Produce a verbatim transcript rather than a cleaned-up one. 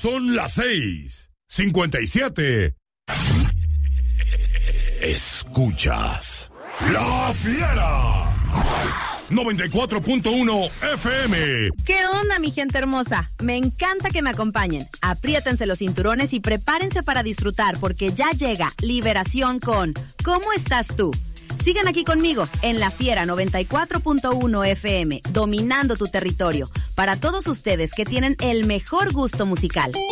Son las seis, cincuenta y siete. Escuchas La Fiera noventa y cuatro punto uno F M. ¿Qué onda, mi gente hermosa? Me encanta que me acompañen. Apriétense los cinturones y prepárense para disfrutar, porque ya llega Liberación con ¿Cómo estás tú? Sigan aquí conmigo en La Fiera noventa y cuatro punto uno F M, dominando tu territorio, para todos ustedes que tienen el mejor gusto musical.